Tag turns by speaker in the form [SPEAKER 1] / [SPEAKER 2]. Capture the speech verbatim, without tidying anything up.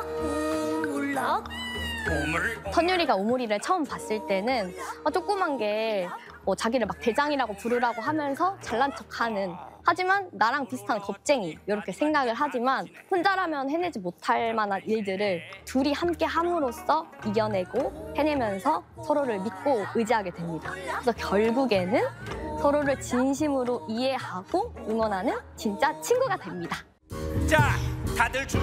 [SPEAKER 1] 오물락.
[SPEAKER 2] 선율이가 오므리를 처음 봤을 때는 어, 조그만 게 어, 자기를 막 대장이라고 부르라고 하면서 잘난 척하는, 하지만 나랑 비슷한 겁쟁이 이렇게 생각을 하지만 혼자라면 해내지 못할 만한 일들을 둘이 함께 함으로써 이겨내고 해내면서 서로를 믿고 의지하게 됩니다. 그래서 결국에는 서로를 진심으로 이해하고 응원하는 진짜 친구가 됩니다.
[SPEAKER 3] 자, 다들 준